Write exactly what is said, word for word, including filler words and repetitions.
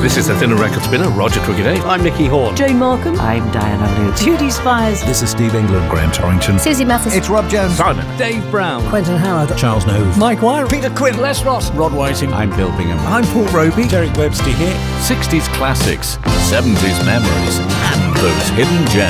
This is the Thinner Record Spinner, Roger Crickeday. I'm Nicky Horn. Jane Markham. I'm Diana Lute. Judy Spires. This is Steve England. Graham Torrington. Susie Mathis. It's Rob Jones. Simon. Dave Brown. Quentin Howard. Charles Knowles. Mike Wire. Peter Quinn. Les Ross. Rod Whiting. I'm Bill Bingham. I'm Paul Roby. Derek Webster here. sixties classics, seventies memories, and those hidden gems.